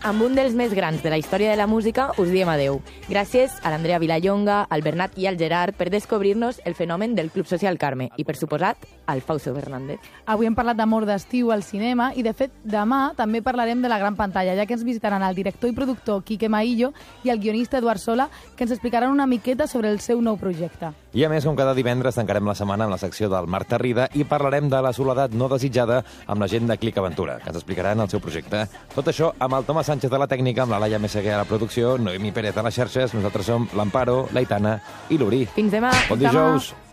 amb un dels més grans de la història de la música, us diem adeu. Gràcies a l'Andrea Vilallonga, al Bernat i al Gerard per descobrir-nos el fenomen del Club Social Carme i, per suposat, al Fausto Fernández. Avui hem parlat d'amor d'estiu al cinema i, de fet, demà també parlarem de la gran pantalla, ja que ens visitaran el director i productor Quique Maillo i el guionista Eduard Sola, que ens explicaran una miqueta sobre el seu nou projecte. I a més, com cada divendres, tancarem la setmana amb la secció del Marc Tarrida i parlarem de la soledat no desitjada amb la gent de Clic Aventura, que ens explicaran el seu projecte. Tot això amb el Tomàs Sánchez de la tècnica, amb la Laia Messeguer a la producció, Noemi Pérez a les xarxes, nosaltres som l'Amparo, l'Aitana i l'Uri. Fins demà. Bon dijous.